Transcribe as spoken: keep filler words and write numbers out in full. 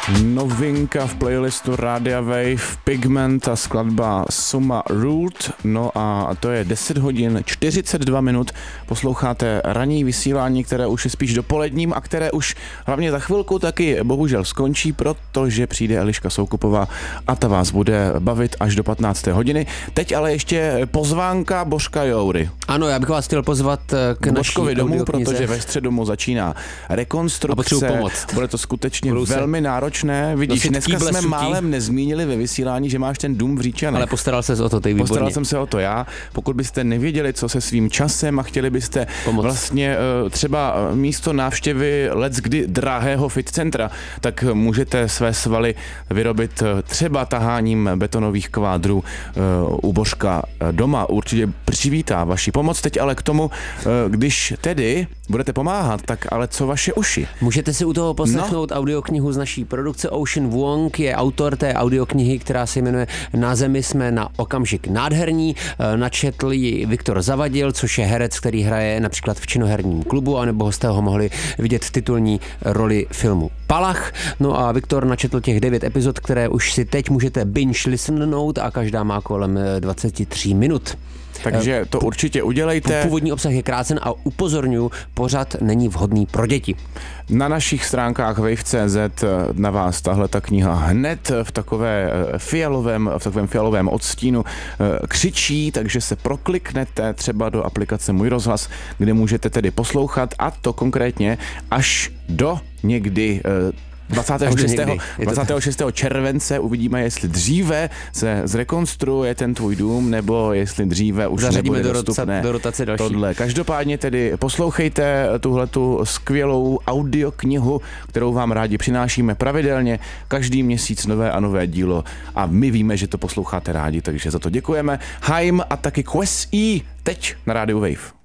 Novinka v playlistu Rádia Wave, Pigment a skladba Summa Ruled. No a to je deset hodin čtyřicet dva minut. Posloucháte ranní vysílání, které už je spíš dopoledním a které už hlavně za chvilku taky bohužel skončí, protože přijde Eliška Soukupová a ta vás bude bavit až do patnácté hodiny. Teď ale ještě pozvánka Božka Joury. Ano, já bych vás chtěl pozvat k Božkovi naší domů, audioknize. protože ve středu mu začíná rekonstrukce. Bude to skutečně Budou velmi náročné. Vidíš, dneska jsme sutí. málem nezmínili ve vysílání, že máš ten dům v Říčanech. Ale postaral ses o to, ty výborně. Postaral jsem se o to já. Pokud byste nevěděli, co se svým časem a chtěli byste Pomoc. vlastně třeba místo návštěvy leckdy drahého fit centra, tak můžete své svaly vyrobit třeba taháním betonových kvádrů u Božka doma. Určitě přivítá vaši pomoc. Teď ale k tomu, když tedy budete pomáhat, tak ale co vaše uši? Můžete si u toho poslechnout no. audioknihu z naší produkce. Ocean Vuong je autor té audioknihy, která se jmenuje Na zemi jsme na okamžik nádherní. Načetl ji Viktor Zavadil, což je herec, který hraje například v Činoherním klubu, anebo jste ho mohli vidět v titulní roli filmu Palach. No a Viktor načetl těch devět epizod, které už si teď můžete binge listenout a každá má kolem dvacet tři minut. Takže to určitě udělejte. Původní obsah je krácen a upozorňuji, pořad není vhodný pro děti. Na našich stránkách wave tečka cé zet na vás tahle ta kniha hned v takové fialovém, v takovém fialovém odstínu křičí, takže se prokliknete třeba do aplikace Můj rozhlas, kde můžete tedy poslouchat, a to konkrétně až do někdy dvacátého šestého dvacátého šestého července. Uvidíme, jestli dříve se zrekonstruuje ten tvůj dům, nebo jestli dříve už zařadíme nebude do, dostupné do rotace další. Tohle. Každopádně tedy poslouchejte tuhletu skvělou audioknihu, kterou vám rádi přinášíme pravidelně. Každý měsíc nové a nové dílo a my víme, že to posloucháte rádi, takže za to děkujeme. Haim a taky Quest E teď na rádiu Wave.